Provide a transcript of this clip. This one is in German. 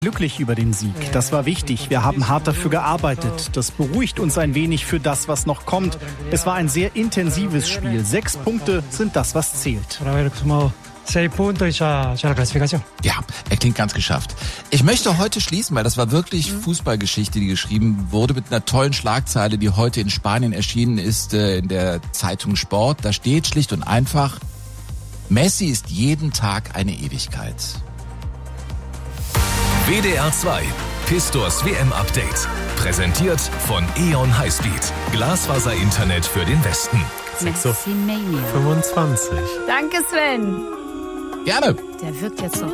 Glücklich über den Sieg. Das war wichtig. Wir haben hart dafür gearbeitet. Das beruhigt uns ein wenig für das, was noch kommt. Es war ein sehr intensives Spiel. 6 Punkte sind das, was zählt. Ja, er klingt ganz geschafft. Ich möchte heute schließen, weil das war wirklich Fußballgeschichte, die geschrieben wurde, mit einer tollen Schlagzeile, die heute in Spanien erschienen ist, in der Zeitung Sport. Da steht schlicht und einfach: Messi ist jeden Tag eine Ewigkeit. WDR 2, Pistors WM-Update. Präsentiert von E.ON Highspeed. Glasfaser-Internet für den Westen. 6:25. Danke, Sven. Gerne. Der wirkt jetzt so